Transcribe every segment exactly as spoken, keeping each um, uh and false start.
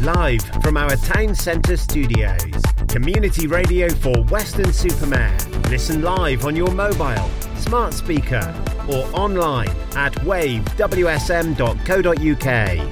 live from our town centre studios. Community radio for Weston-super-Mare. Listen live on your mobile, smart speaker or online at wave w s m dot co dot u k.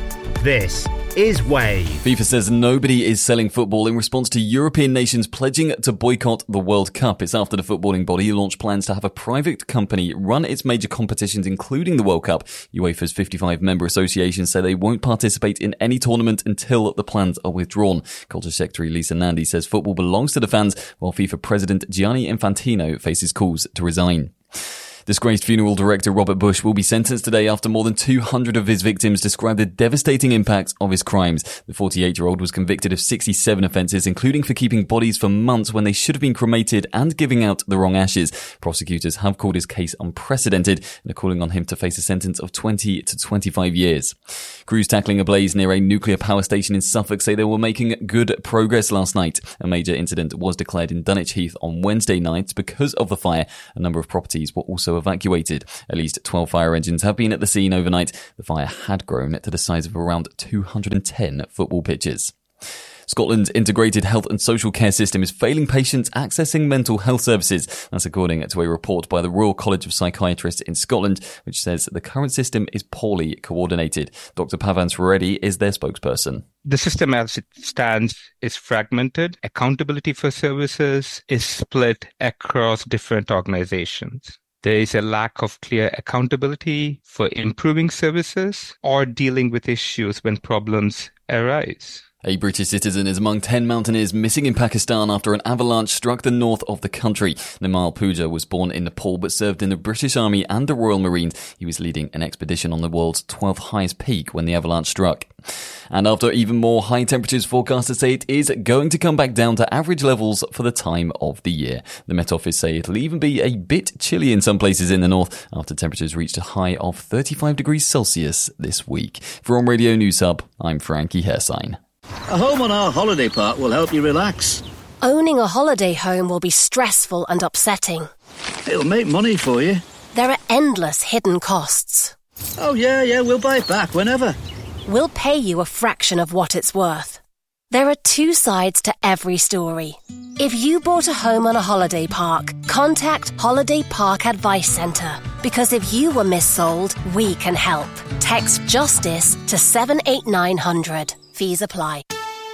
This is Wave. FIFA says nobody is selling football in response to European nations pledging to boycott the World Cup. It's after the footballing body launched plans to have a private company run its major competitions, including the World Cup. UEFA's fifty-five member associations say they won't participate in any tournament until the plans are withdrawn. Culture Secretary Lisa Nandy says football belongs to the fans, while FIFA President Gianni Infantino faces calls to resign. Disgraced funeral director Robert Bush will be sentenced today after more than two hundred of his victims described the devastating impact of his crimes. The forty-eight-year-old was convicted of sixty-seven offences, including for keeping bodies for months when they should have been cremated and giving out the wrong ashes. Prosecutors have called his case unprecedented and are calling on him to face a sentence of twenty to twenty-five years. Crews tackling a blaze near a nuclear power station in Suffolk say they were making good progress last night. A major incident was declared in Dunwich Heath on Wednesday night because of the fire. A number of properties were also evacuated. At least twelve fire engines have been at the scene overnight. The fire had grown to the size of around two hundred ten football pitches. Scotland's integrated health and social care system is failing patients accessing mental health services. That's according to a report by the Royal College of Psychiatrists in Scotland, which says the current system is poorly coordinated. Doctor Pavan Reddy is their spokesperson. The system as it stands is fragmented. Accountability for services is split across different organizations. There is a lack of clear accountability for improving services or dealing with issues when problems arise. A British citizen is among ten mountaineers missing in Pakistan after an avalanche struck the north of the country. Nimal Pooja was born in Nepal but served in the British Army and the Royal Marines. He was leading an expedition on the world's twelfth highest peak when the avalanche struck. And after even more high temperatures, forecasters say it is going to come back down to average levels for the time of the year. The Met Office say it'll even be a bit chilly in some places in the north after temperatures reached a high of thirty-five degrees Celsius this week. From Radio News Hub, I'm Frankie Hairsign. A home on our holiday park will help you relax. Owning a holiday home will be stressful and upsetting. It'll make money for you. There are endless hidden costs. Oh yeah, yeah, we'll buy it back whenever. We'll pay you a fraction of what it's worth. There are two sides to every story. If you bought a home on a holiday park, contact Holiday Park Advice Centre. Because if you were missold, we can help. Text JUSTICE to seven eight nine hundred. Fees apply.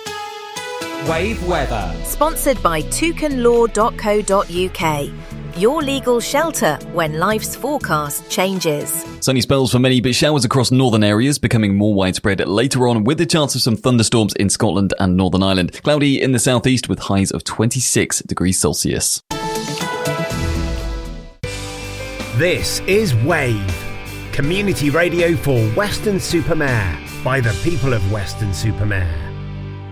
Wave weather. Sponsored by toucan law dot co dot u k. Your legal shelter when life's forecast changes. Sunny spells for many, but showers across northern areas becoming more widespread later on, with the chance of some thunderstorms in Scotland and Northern Ireland. Cloudy in the southeast with highs of twenty-six degrees Celsius. This is Wave, community radio for Weston-super-Mare by the people of Weston-super-Mare.